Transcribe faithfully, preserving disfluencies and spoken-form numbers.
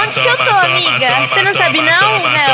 Onde que eu tô, amiga? Você não sabe não?